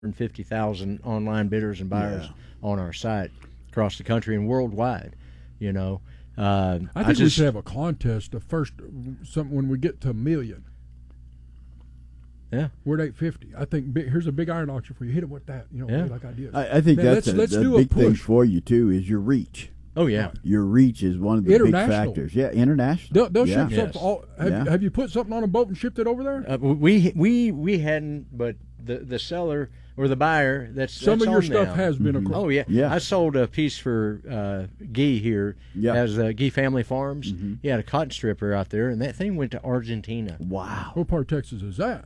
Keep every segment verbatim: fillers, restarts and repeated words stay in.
fifty thousand online bidders and buyers Yeah. on our site across the country and worldwide. You know, uh, I think just, we should have a contest. The first, some when we get to a million. Yeah, we're at eight fifty. I think big, here's a big iron auction for you. Hit it with that. You know, Yeah. we like ideas. I, I think Man, that's let's- a, let's the do a big thing push. for you too is your reach. Oh yeah, Your reach is one of the big International. factors. Yeah, international. They'll, they'll yeah. ship Yes. something. All, have, Yeah. have you put something on a boat and shipped it over there? uh, we we we hadn't, but the the seller or the buyer that's Some that's of your on stuff now. has been across. Oh yeah, Yeah. I sold a piece for uh, Gee here Yeah. as uh, Gee Family Farms. Mhm. He had a cotton stripper out there, and that thing went to Argentina. Wow. What part of Texas is that?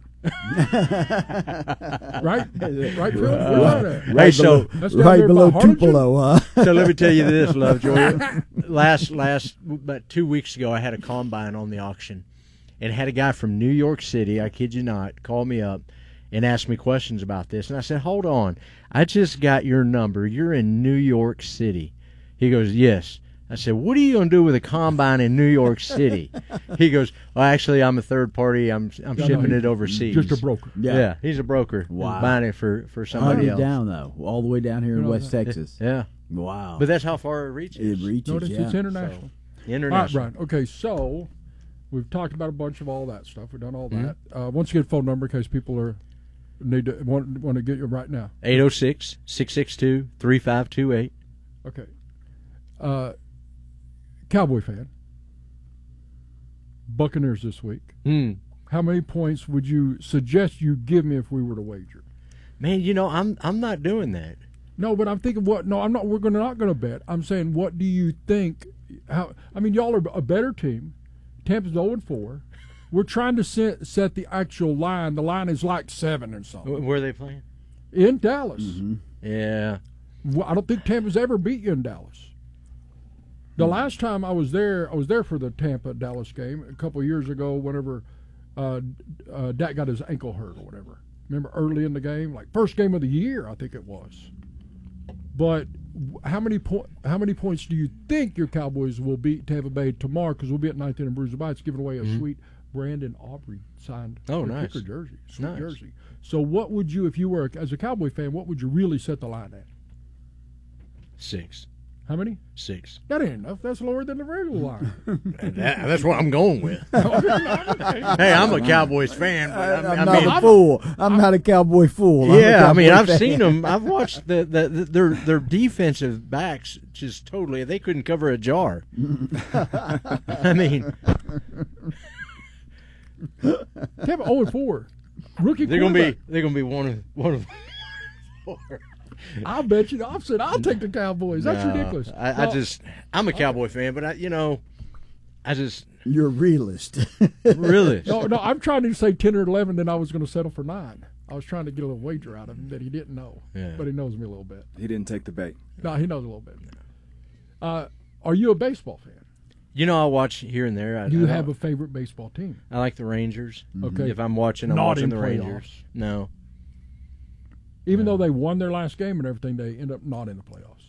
right, right, Phil. Uh, Where's that at? Hey, so That's down right there by below Harlingen? Tupelo, huh? so let me tell you this, Lovejoy. last last about two weeks ago, I had a combine on the auction, and had a guy from New York City, I kid you not, call me up and ask me questions about this, and I said, "Hold on, I just got your number. You're in New York City." He goes, "Yes." I said, "What are you going to do with a combine in New York City?" He goes, "Well, actually, I'm a third party. I'm I'm No, no, shipping he- it overseas." Just a broker. Yeah. he's a broker. Wow. He's buying it for, for somebody Hunted else. down though, all the way down here You in know West that- Texas. Yeah, Wow. but that's how far it reaches. it reaches. Notice yeah. it's international. All right, International. Brian. Okay, so we've talked about a bunch of all that stuff. We've done all Mhm. that. Uh, once again, phone number in case people are need to want, want to get you right now. eight oh six, six six two, three five two eight. Okay. Uh, Cowboy fan. Buccaneers this week. Hmm. How many points would you suggest you give me if we were to wager? Man, you know, I'm I'm not doing that. No, but I'm thinking what? No, I'm not. We're gonna not going to bet. I'm saying, what do you think? How? I mean, y'all are a better team. Tampa's zero and four. We're trying to set set the actual line. The line is like seven or something Wh- Where are they playing? in Dallas. Mhm. Yeah. Well, I don't think Tampa's ever beat you in Dallas. The last time I was there, I was there for the Tampa Dallas game a couple of years ago. Whenever uh, uh, Dak got his ankle hurt or whatever. Remember early in the game, like first game of the year, I think it was. But how many po- how many points do you think your Cowboys will beat Tampa Bay tomorrow? Because we'll be at ninth and Bruiser Bites giving away a Mhm. sweet Brandon Aubrey signed Oh, kicker nice. jersey, sweet Nice. jersey. So what would you, if you were as a Cowboy fan, what would you really set the line at? Six. How many? Six. That ain't enough. That's lower than the regular line. And that, that's what I'm going with. Hey, I'm a Cowboys fan, but I, I'm I not mean, a fool. I'm, not a Cowboy fool. I'm a yeah, I mean, Cowboy I've fan. seen them. I've watched the, the, the their their defensive backs just totally. They couldn't cover a jar. I mean, Tampa zero and four. Rookie they're gonna be quarterback. they're gonna be one of one of four. I'll bet you the opposite. I'll take the Cowboys. That's No, ridiculous. I, I No, just I'm a Cowboy fan, but I you know, I just You're a realist. really no, no. I'm trying to say ten or eleven. Then I was going to settle for nine. I was trying to get a little wager out of him that he didn't know, Yeah. but he knows me a little bit. He didn't take the bait. No, he knows a little bit. Uh, are you a baseball fan? You know, I watch here and there. I, Do you I have a don't- favorite baseball team? I like the Rangers. Okay, If I'm watching, I'm Not watching in the playoffs. Rangers. No. even No. though they won their last game and everything, they end up not in the playoffs.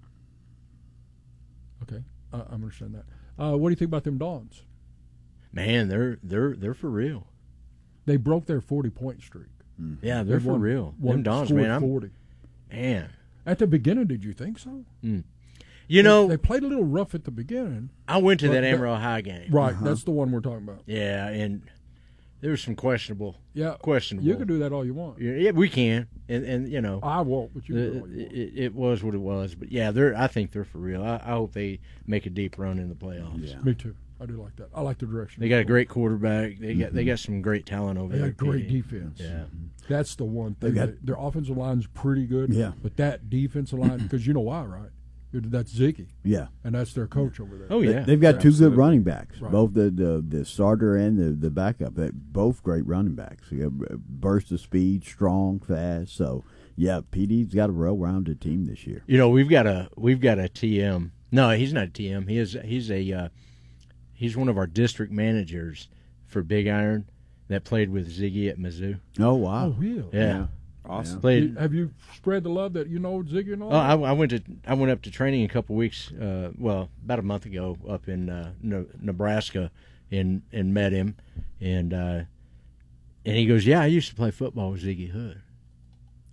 Okay, I, I understand that. Uh, what do you think about them Dons? Man, they're they're they're for real. They broke their forty point streak. Yeah, they're They for won- real. won- Them Dons, scored man. I'm, forty. man. At the beginning, did you think so? You know, they played a little rough at the beginning. I went to but that that- Amarillo High game. Right, that's the one we're talking about. Yeah, and there was some questionable, Yeah, questionable. you can do that all you want. Yeah, yeah, we can, and and you know, I won't, but you can do the, all you want. it, it was what it was. But yeah, they're. I think they're for real. I, I hope they make a deep run in the playoffs. Yeah. Me too. I do like that. I like the direction. They got a great quarterback. They got they got some great talent over They there. got great P D. defense. Yeah. That's the one thing. got- They- their offensive line's pretty good. Yeah. But that defensive line, because you know why, right? That's Ziggy, Yeah. and that's their coach over there. Oh They- yeah. They've got two Absolutely. good running backs, Right. both the, the the starter and the, the backup. They both great running backs. You got a burst of speed, strong, fast. So yeah, P D's got a well-rounded team this year. You know, we've got a we've got a T M. No, he's not a T M. He is he's a uh, he's one of our district managers for Big Iron that played with Ziggy at Mizzou. Oh Oh, wow! really? Yeah. Awesome. Played Have you spread the love that you know Ziggy and all? Oh, I, I went to I went up to training a couple weeks, uh, well, about a month ago, up in uh, Ne- Nebraska, and and met him, and uh, and he goes, "Yeah, I used to play football with Ziggy Hood."